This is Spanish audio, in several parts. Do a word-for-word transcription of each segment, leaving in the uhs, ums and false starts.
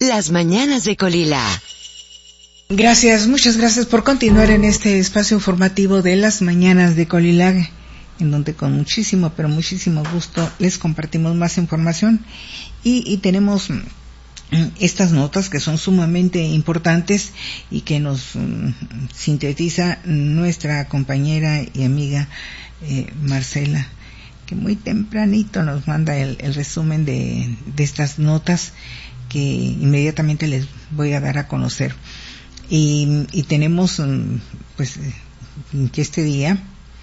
Las mañanas de Colila. Gracias, muchas gracias por continuar en este espacio informativo de Las mañanas de Colila, en donde con muchísimo, pero muchísimo gusto les compartimos más información y, y tenemos estas notas que son sumamente importantes y que nos um, sintetiza nuestra compañera y amiga eh, Marcela, que muy tempranito nos manda el, el resumen de, de estas notas que inmediatamente les voy a dar a conocer. Y, y tenemos um, pues que este día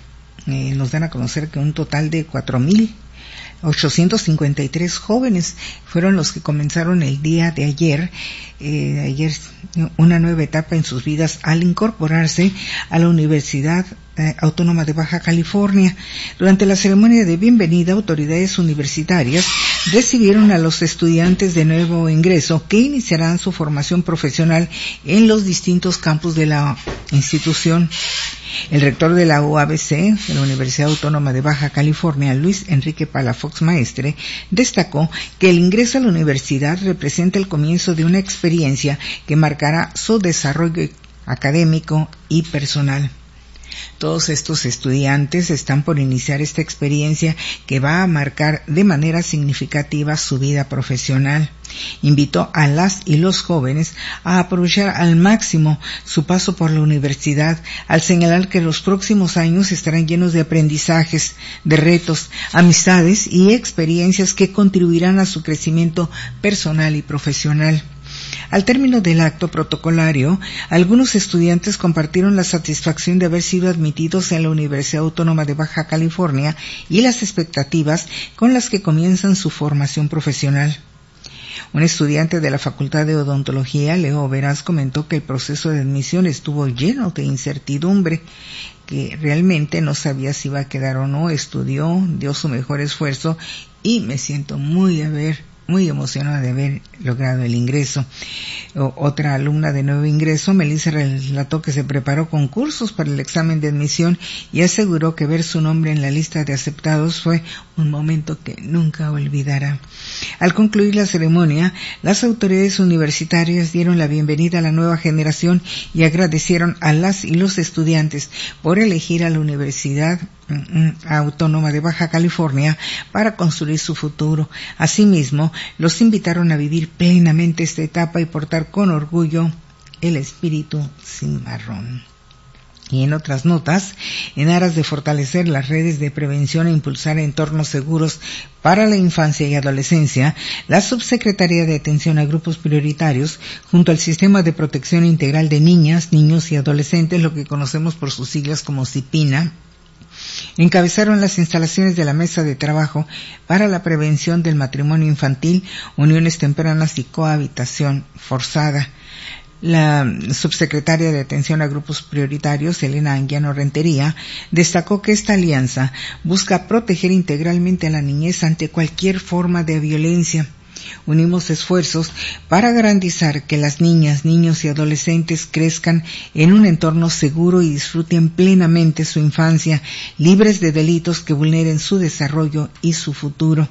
eh, nos dan a conocer que un total de cuatro mil ochocientos cincuenta y tres jóvenes fueron los que comenzaron el día de ayer, eh, ayer una nueva etapa en sus vidas al incorporarse a la Universidad eh, Autónoma de Baja California. Durante la ceremonia de bienvenida, autoridades universitarias recibieron a los estudiantes de nuevo ingreso que iniciarán su formación profesional en los distintos campus de la institución. El rector de la U A B C, de la Universidad Autónoma de Baja California, Luis Enrique Palafox Maestre, destacó que el ingreso a la universidad representa el comienzo de una experiencia que marcará su desarrollo académico y personal. Todos estos estudiantes están por iniciar esta experiencia que va a marcar de manera significativa su vida profesional. Invitó a las y los jóvenes a aprovechar al máximo su paso por la universidad, al señalar que los próximos años estarán llenos de aprendizajes, de retos, amistades y experiencias que contribuirán a su crecimiento personal y profesional. Al término del acto protocolario, algunos estudiantes compartieron la satisfacción de haber sido admitidos en la Universidad Autónoma de Baja California y las expectativas con las que comienzan su formación profesional. Un estudiante de la Facultad de Odontología, Leo Veras, comentó que el proceso de admisión estuvo lleno de incertidumbre, que realmente no sabía si iba a quedar o no, estudió, dio su mejor esfuerzo y me siento muy a ver muy emocionada de haber logrado el ingreso. O, otra alumna de nuevo ingreso, Melissa, relató que se preparó con cursos para el examen de admisión y aseguró que ver su nombre en la lista de aceptados fue un momento que nunca olvidará. Al concluir la ceremonia, las autoridades universitarias dieron la bienvenida a la nueva generación y agradecieron a las y los estudiantes por elegir a la Universidad Autónoma de Baja California para construir su futuro. Asimismo, los invitaron a vivir plenamente esta etapa y portar con orgullo el espíritu cimarrón. Y en otras notas, en aras de fortalecer las redes de prevención e impulsar entornos seguros para la infancia y adolescencia, la Subsecretaría de Atención a Grupos Prioritarios, junto al Sistema de Protección Integral de Niñas, Niños y Adolescentes, lo que conocemos por sus siglas como CIPINA, encabezaron las instalaciones de la Mesa de Trabajo para la Prevención del Matrimonio Infantil, Uniones Tempranas y Cohabitación Forzada. La subsecretaria de Atención a Grupos Prioritarios, Elena Anguiano Rentería, destacó que esta alianza busca proteger integralmente a la niñez ante cualquier forma de violencia. Unimos esfuerzos para garantizar que las niñas, niños y adolescentes crezcan en un entorno seguro y disfruten plenamente su infancia, libres de delitos que vulneren su desarrollo y su futuro.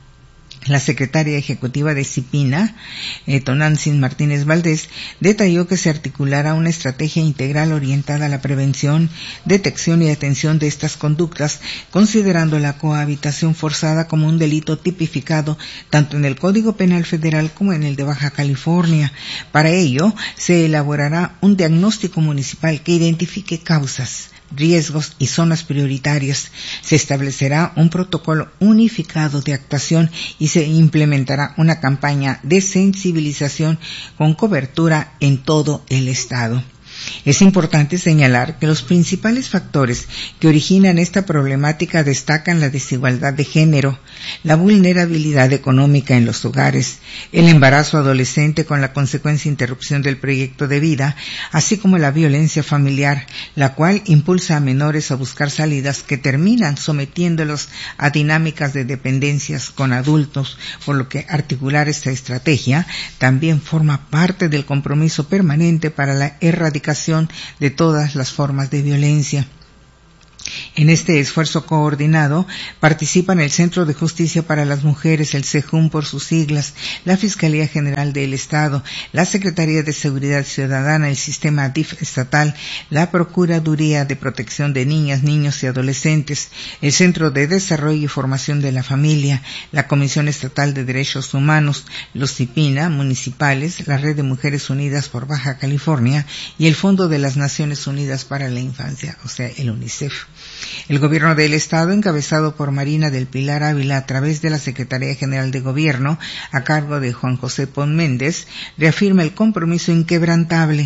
La secretaria ejecutiva de CIPINA, eh, Tonantzin Martínez Valdés, detalló que se articulará una estrategia integral orientada a la prevención, detección y atención de estas conductas, considerando la cohabitación forzada como un delito tipificado tanto en el Código Penal Federal como en el de Baja California. Para ello, se elaborará un diagnóstico municipal que identifique causas, riesgos y zonas prioritarias. Se establecerá un protocolo unificado de actuación y se implementará una campaña de sensibilización con cobertura en todo el estado. Es importante señalar que los principales factores que originan esta problemática destacan la desigualdad de género, la vulnerabilidad económica en los hogares, el embarazo adolescente con la consecuencia interrupción del proyecto de vida, así como la violencia familiar, la cual impulsa a menores a buscar salidas que terminan sometiéndolos a dinámicas de dependencias con adultos, por lo que articular esta estrategia también forma parte del compromiso permanente para la erradicación de todas las formas de violencia. En este esfuerzo coordinado participan el Centro de Justicia para las Mujeres, el CEJUM por sus siglas, la Fiscalía General del Estado, la Secretaría de Seguridad Ciudadana, el Sistema D I F estatal, la Procuraduría de Protección de Niñas, Niños y Adolescentes, el Centro de Desarrollo y Formación de la Familia, la Comisión Estatal de Derechos Humanos, los CIPINA municipales, la Red de Mujeres Unidas por Baja California y el Fondo de las Naciones Unidas para la Infancia, o sea, el UNICEF. El Gobierno del Estado, encabezado por Marina del Pilar Ávila a través de la Secretaría General de Gobierno, a cargo de Juan José Pon Méndez, reafirma el compromiso inquebrantable